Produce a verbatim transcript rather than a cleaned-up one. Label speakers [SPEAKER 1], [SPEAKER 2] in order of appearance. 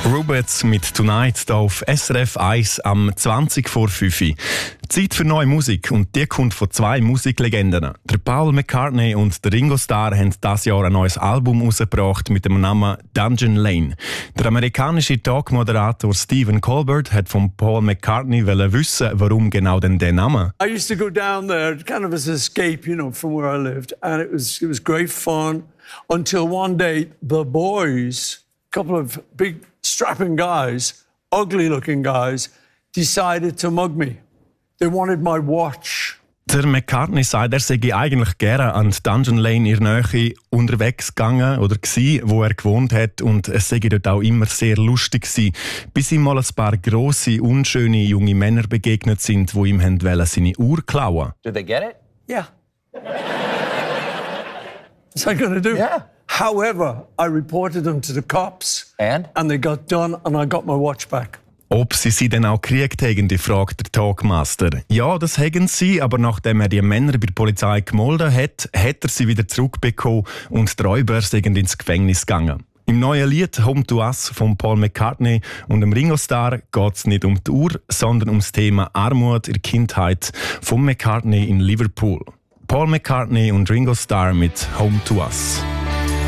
[SPEAKER 1] Rubets mit «Tonight» hier auf S R F eins am zwanzig vor fünf. Zeit für neue Musik und die kommt von zwei Musiklegenden. Der Paul McCartney und der Ringo Starr haben dieses Jahr ein neues Album herausgebracht mit dem Namen Dungeon Lane. Der amerikanische Talkmoderator Stephen Colbert hat von Paul McCartney wissen, warum genau denn der Name.
[SPEAKER 2] I used to go down there kind of as an escape, you know, from where I lived, and it was it was great fun until one day the boys, a couple of big strapping guys, ugly-looking guys, decided to mug me. They wanted my watch.
[SPEAKER 1] Der McCartney sagt, er sei eigentlich gerne an die Dungeon Lane in der Nähe unterwegs gegangen oder gsi, wo er gewohnt hat, und es sei dort auch immer sehr lustig gsi, bis ihm mal ein paar grosse, unschöne junge Männer begegnet sind, die ihm wollen, seine Uhr klauen.
[SPEAKER 3] Did they get it?
[SPEAKER 2] Yeah. What's I going to do?
[SPEAKER 3] Yeah.
[SPEAKER 2] However, I reported them to the cops.
[SPEAKER 3] And?
[SPEAKER 2] And they got done, and I got my watch back.
[SPEAKER 1] Ob sie sie denn auch gekriegt haben, fragt der Talkmaster. Ja, das haben sie, aber nachdem er die Männer bei der Polizei gemolden hat, hat er sie wieder zurückbekommen und die Räuber sind ins Gefängnis gegangen. Im neuen Lied «Home to Us» von Paul McCartney und dem Ringo Starr geht es nicht um die Uhr, sondern um das Thema Armut in der Kindheit von McCartney in Liverpool. Paul McCartney und Ringo Starr mit «Home to Us».